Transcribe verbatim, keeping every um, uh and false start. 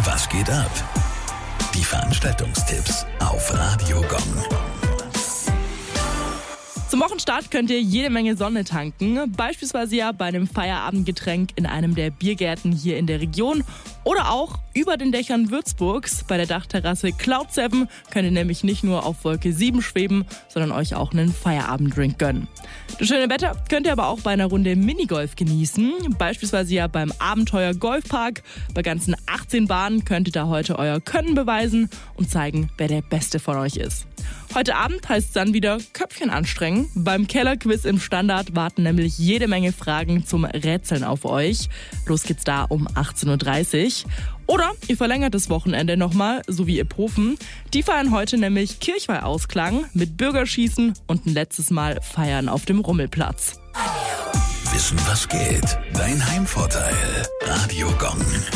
Was geht ab? Die Veranstaltungstipps auf Radio Gong. Zum Wochenstart könnt ihr jede Menge Sonne tanken, beispielsweise ja bei einem Feierabendgetränk in einem der Biergärten hier in der Region oder auch über den Dächern Würzburgs. Bei der Dachterrasse Cloud sieben könnt ihr nämlich nicht nur auf Wolke sieben schweben, sondern euch auch einen Feierabenddrink gönnen. Das schöne Wetter könnt ihr aber auch bei einer Runde Minigolf genießen, beispielsweise ja beim Abenteuer Golfpark. Bei ganzen achtzehn Bahnen könnt ihr da heute euer Können beweisen und zeigen, wer der Beste von euch ist. Heute Abend heißt es dann wieder Köpfchen anstrengen. Beim Kellerquiz im Standard warten nämlich jede Menge Fragen zum Rätseln auf euch. Los geht's da um achtzehn Uhr dreißig. Oder ihr verlängert das Wochenende nochmal, so wie ihr Profen. Die feiern heute nämlich Kirchweihausklang mit Bürgerschießen und ein letztes Mal Feiern auf dem Rummelplatz. Wissen, was geht? Dein Heimvorteil. Radio Gong.